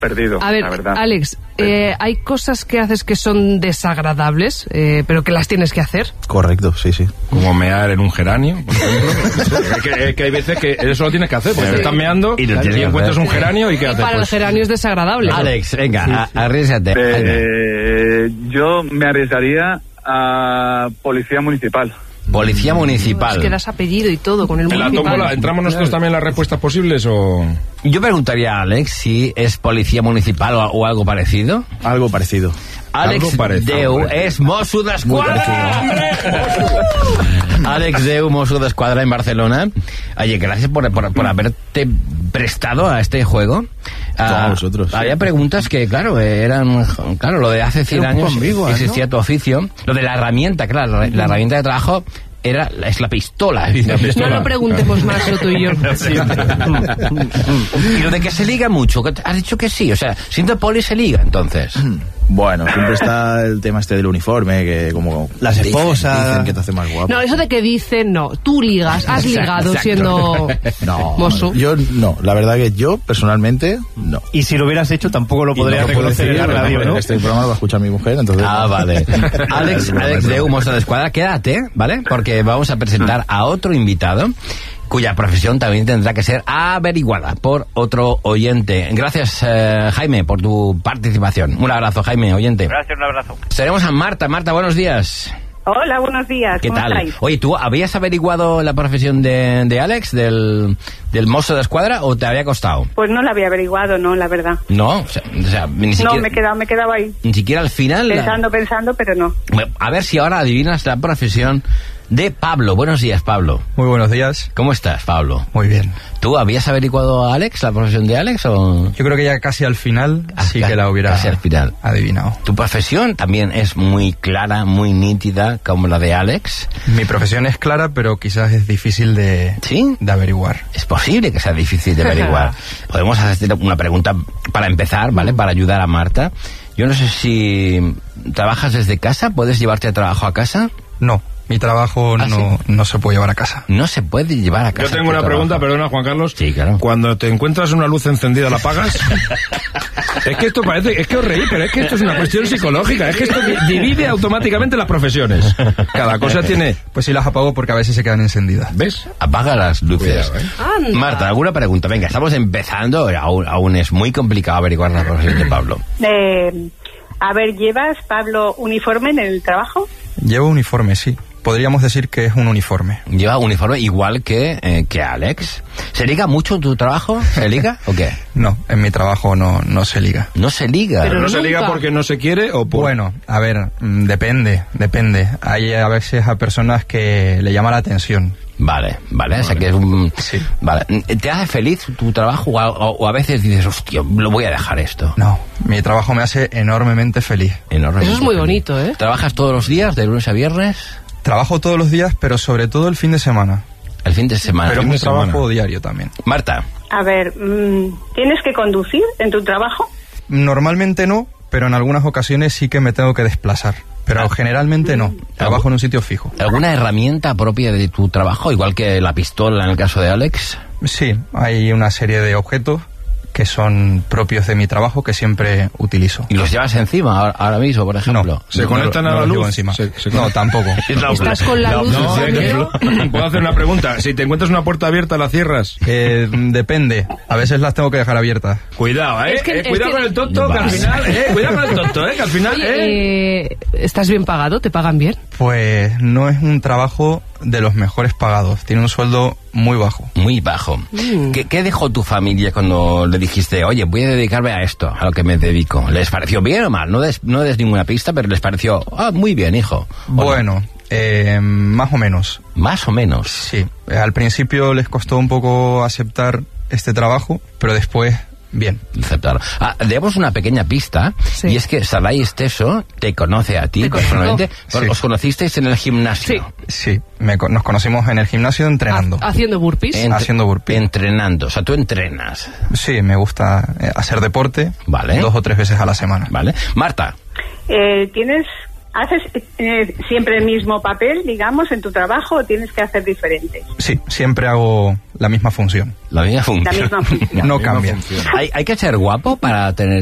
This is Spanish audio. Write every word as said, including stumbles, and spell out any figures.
perdido, a ver, la verdad. Alex, eh, hay cosas que haces que son desagradables, eh, pero que las tienes que hacer. Correcto, sí, sí. Como mear en un geranio, por ejemplo. es, que, es que hay veces que eso lo tienes que hacer, porque sí. estás meando y, y encuentras un geranio y ¿qué haces? Para pues, el geranio es desagradable. Alex, venga, sí, a, sí. arriesgate. Eh, yo me arriesgaría a policía municipal. Policía municipal. Es que das apellido y todo con el ¿En la municipal. tómbola entramos nosotros también en las respuestas posibles o...? Yo preguntaría a Alex si es policía municipal o, o algo parecido. Algo parecido. Alex Deu es Mosso d'Esquadra. Alex Deu, Mosso d'Esquadra en Barcelona. Oye, gracias por, por, por haberte prestado a este juego. A vosotros. Había sí. preguntas que, claro, eran... Claro, lo de hace cien años ambigua, existía, ¿no?, tu oficio. Lo de la herramienta, claro, la, la herramienta de trabajo... Era, es la pistola, la pistola. No lo preguntemos más, tú y yo. Sí. Y lo de que se liga mucho, has dicho que sí, o sea, siendo poli se liga, entonces. Bueno, siempre está el tema este del uniforme, que como las esposas dicen, dicen que te hace más guapo. No, eso de que dicen, no, tú ligas, has ligado exacto. siendo no, Mosso. Yo no, la verdad que yo, personalmente, no. Y si lo hubieras hecho, tampoco lo podrías no reconocer en la radio, ¿no? Este programa lo va a escuchar mi mujer, entonces... Ah, vale. Alex, Alex Deu, Mosso d'Esquadra, quédate, ¿vale? Porque vamos a presentar a otro invitado cuya profesión también tendrá que ser averiguada por otro oyente. Gracias, eh, Jaime, por tu participación. Un abrazo, Jaime, oyente. Gracias, un abrazo. Seremos a Marta. Marta, buenos días. Hola, buenos días. ¿Qué ¿Cómo tal? estáis? Oye, ¿tú habías averiguado la profesión de, de Alex, del, del Mosso d'Esquadra, o te había costado? Pues no la había averiguado, no, la verdad. No, o sea, o sea ni siquiera... No, me quedaba, me quedaba ahí. Ni siquiera al final... Pensando, la... pensando, pero no. A ver si ahora adivinas la profesión de Pablo. Buenos días, Pablo. Muy buenos días. ¿Cómo estás, Pablo? Muy bien. ¿Tú habías averiguado a Alex, la profesión de Alex, o...? Yo creo que ya casi al final ah, sí que la hubiera casi al final. adivinado. ¿Tu profesión también es muy clara, muy nítida, como la de Alex? Mi profesión es clara, pero quizás es difícil de, ¿Sí? de averiguar. Es posible que sea difícil de averiguar. Podemos hacer una pregunta para empezar, ¿vale? Para ayudar a Marta. Yo no sé si trabajas desde casa, ¿puedes llevarte a trabajo a casa? No. Mi trabajo ¿Ah, no, sí? no se puede llevar a casa. No se puede llevar a casa. Yo tengo una trabajo. pregunta, perdona, Juan Carlos. Sí, claro. Cuando te encuentras una luz encendida, ¿la apagas? Es que esto parece... Es que os reí, pero es que esto es una cuestión psicológica. Es que esto divide automáticamente las profesiones. Cada cosa tiene... Pues sí las apago porque a veces se quedan encendidas. ¿Ves? Apaga las luces. Cuidado, ¿eh? Marta, ¿alguna pregunta? Venga, estamos empezando. Aún, aún es muy complicado averiguar la profesión de Pablo. Eh, a ver, ¿llevas, Pablo, uniforme en el trabajo? Llevo uniforme, sí. Podríamos decir que es un uniforme. Lleva uniforme igual que, eh, que Alex. ¿Se liga mucho tu trabajo? ¿Se liga o qué? No, en mi trabajo no, no se liga. No se liga. ¿Pero no se liga porque no se quiere o por...? Bueno, a ver, mm, depende, depende. Hay a veces a personas que le llama la atención. Vale, vale, vale. O sea que es un... Sí. Vale. ¿Te hace feliz tu trabajo o a, o a veces dices, hostia, lo voy a dejar esto? No, mi trabajo me hace enormemente feliz. Enormemente Eso es muy feliz. bonito, ¿eh? ¿Trabajas todos los días, de lunes a viernes? Trabajo todos los días, pero sobre todo el fin de semana. El fin de semana. Pero es fin un de semana. trabajo diario también. Marta. A ver, mmm, ¿tienes que conducir en tu trabajo? Normalmente no, pero en algunas ocasiones sí que me tengo que desplazar. Pero Ah. generalmente no. Trabajo en un sitio fijo. ¿Alguna herramienta propia de tu trabajo, igual que la pistola en el caso de Alex? Sí, hay una serie de objetos que son propios de mi trabajo que siempre utilizo. ¿Y los llevas encima ahora, ahora mismo, por ejemplo? No. ¿Se No, conectan no, a no la los llevo luz? encima. Se- se no, tampoco. ¿Estás con la luz No, encendido? puedo hacer una pregunta. Si te encuentras una puerta abierta, ¿la cierras? Eh, depende. A veces las tengo que dejar abiertas. Cuidado, ¿eh? Es que- Eh, es cuidado que- con el tonto, que al Vale. final... Eh, cuidado con el tonto, ¿eh? Que al final... Oye, Eh. eh, ¿estás bien pagado? ¿Te pagan bien? Pues no es un trabajo de los mejores pagados. Tiene un sueldo muy bajo. Muy bajo. Mm. ¿Qué, ¿Qué dejó tu familia cuando le dijiste, oye, voy a dedicarme a esto, a lo que me dedico? ¿Les pareció bien o mal? No des, no des ninguna pista, pero les pareció, ah, muy bien, hijo. ¿O no? Bueno, eh, más o menos. Más o menos. Sí. Eh, Al principio les costó un poco aceptar este trabajo, pero después, bien. Aceptar. Ah, demos una pequeña pista, Sí. y es que Saray Esteso te conoce a ti Te conozco. personalmente. Sí. Os conocisteis en el gimnasio. Sí. Sí, me co- nos conocimos en el gimnasio entrenando. Ha- haciendo burpees. Entre- haciendo burpee. Entrenando, o sea, tú entrenas. Sí, me gusta eh, hacer deporte Vale. dos o tres veces a la semana. ¿Vale? Marta. Eh, ¿Tienes ¿Haces eh, siempre el mismo papel, digamos, en tu trabajo o tienes que hacer diferente? Sí, siempre hago la misma función. La misma función. La misma función. No cambia. ¿Hay, ¿Hay que ser guapo para tener